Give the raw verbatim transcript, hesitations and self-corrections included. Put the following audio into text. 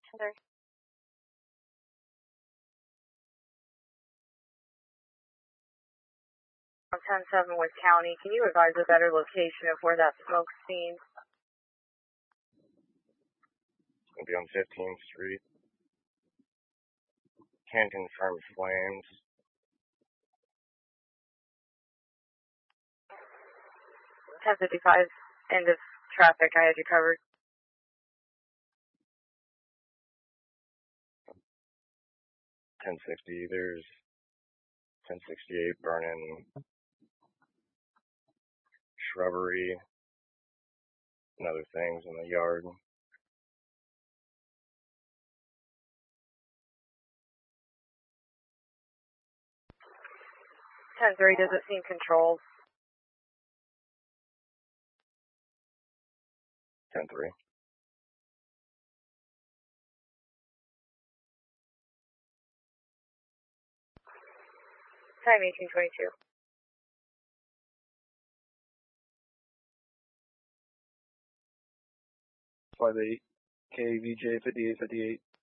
Heather. ten seven West County, can you advise a better location of where that smoke's seen? It's going to be on fifteenth Street. Can't confirm flames. ten fifty-five, end of traffic, I had you covered. ten sixty, there's ten sixty-eight burning shrubbery and other things in the yard. ten three doesn't seem controlled. ten three. Time eighteen twenty-two. five eight K V J fifty-eight fifty-eight.